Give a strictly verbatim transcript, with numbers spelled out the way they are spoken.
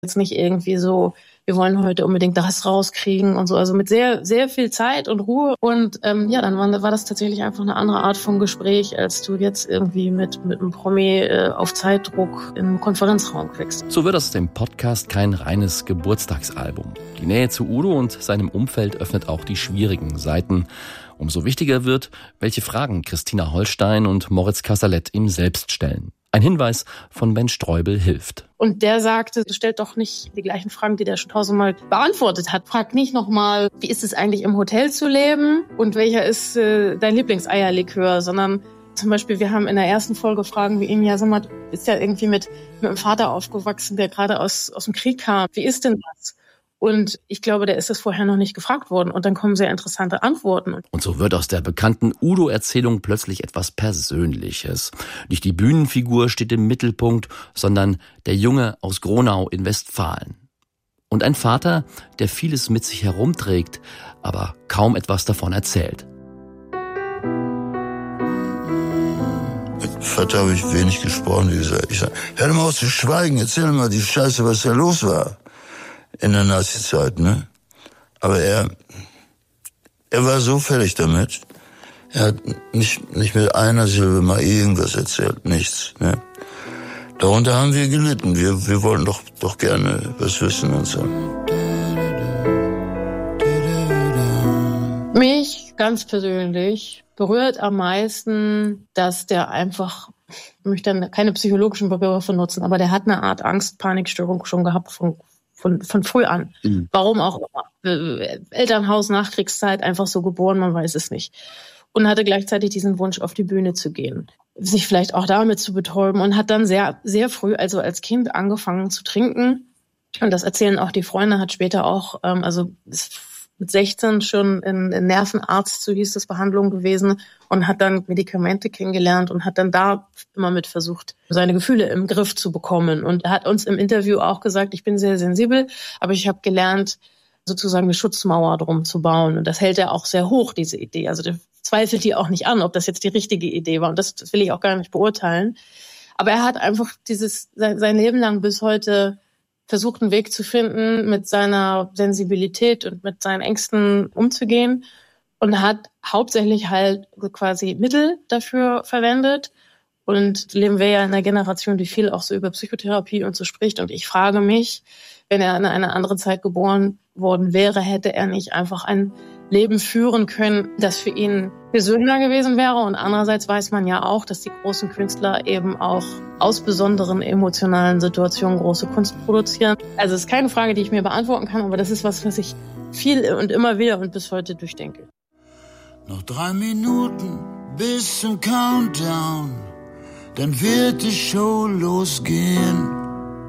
Jetzt nicht irgendwie so, wir wollen heute unbedingt das rauskriegen und so. Also mit sehr, sehr viel Zeit und Ruhe. Und ähm, ja, dann war, war das tatsächlich einfach eine andere Art von Gespräch, als du jetzt irgendwie mit, mit einem Promi äh, auf Zeitdruck in einem Konferenzraum kriegst. So wird aus dem Podcast kein reines Geburtstagsalbum. Die Nähe zu Udo und seinem Umfeld öffnet auch die schwierigen Seiten. Umso wichtiger wird, welche Fragen Christina Holstein und Moritz Casalet ihm selbst stellen. Ein Hinweis von Ben Streubel hilft. Und der sagte, stellt doch nicht die gleichen Fragen, die der schon tausendmal beantwortet hat. Frag nicht nochmal, wie ist es eigentlich im Hotel zu leben und welcher ist äh, dein Lieblingseierlikör, sondern zum Beispiel, wir haben in der ersten Folge Fragen wie ihn, ja, sag mal, du bist ja irgendwie mit, mit einem Vater aufgewachsen, der gerade aus, aus dem Krieg kam. Wie ist denn das? Und ich glaube, der ist das vorher noch nicht gefragt worden. Und dann kommen sehr interessante Antworten. Und so wird aus der bekannten Udo-Erzählung plötzlich etwas Persönliches. Nicht die Bühnenfigur steht im Mittelpunkt, sondern der Junge aus Gronau in Westfalen. Und ein Vater, der vieles mit sich herumträgt, aber kaum etwas davon erzählt. Mit Vater habe ich wenig gesprochen. Wie gesagt, ich sage, hör doch mal auf zu schweigen, erzähl mal die Scheiße, was da los war. In der Nazi-Zeit, ne? Aber er, er war so fertig damit. Er hat nicht, nicht mit einer Silbe mal irgendwas erzählt, nichts, ne? Darunter haben wir gelitten. Wir, wir wollten doch, doch gerne was wissen und so. Mich ganz persönlich berührt am meisten, dass der einfach, ich möchte keine psychologischen Begriffe nutzen, aber der hat eine Art Angst-Panikstörung schon gehabt von Von, von früh an. Mhm. Warum auch immer. Elternhaus, Nachkriegszeit, einfach so geboren, man weiß es nicht. Und hatte gleichzeitig diesen Wunsch, auf die Bühne zu gehen. Sich vielleicht auch damit zu betäuben und hat dann sehr, sehr früh, also als Kind, angefangen zu trinken. Und das erzählen auch die Freunde, hat später auch, ähm, also ist mit sechzehn schon in, in Nervenarzt, so hieß das, Behandlung gewesen und hat dann Medikamente kennengelernt und hat dann da immer mit versucht, seine Gefühle im Griff zu bekommen. Und er hat uns im Interview auch gesagt, ich bin sehr sensibel, aber ich habe gelernt, sozusagen eine Schutzmauer drum zu bauen. Und das hält er auch sehr hoch, diese Idee. Also der zweifelt die auch nicht an, ob das jetzt die richtige Idee war. Und das, das will ich auch gar nicht beurteilen. Aber er hat einfach dieses sein, sein Leben lang bis heute versucht, einen Weg zu finden, mit seiner Sensibilität und mit seinen Ängsten umzugehen und hat hauptsächlich halt quasi Mittel dafür verwendet. Und leben wir ja in einer Generation, die viel auch so über Psychotherapie und so spricht. Und ich frage mich, wenn er in einer anderen Zeit geboren worden wäre, hätte er nicht einfach ein Leben führen können, das für ihn gesünder gewesen wäre. Und andererseits weiß man ja auch, dass die großen Künstler eben auch aus besonderen emotionalen Situationen große Kunst produzieren. Also es ist keine Frage, die ich mir beantworten kann, aber das ist was, was ich viel und immer wieder und bis heute durchdenke. Noch drei Minuten bis zum Countdown, dann wird die Show losgehen.